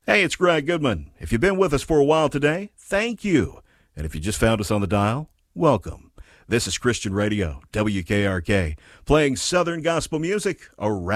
Hey, it's Greg Goodman. If you've been with us for a while today, thank you. And if you just found us on the dial, welcome. This is Christian Radio, WKRK, playing Southern gospel music around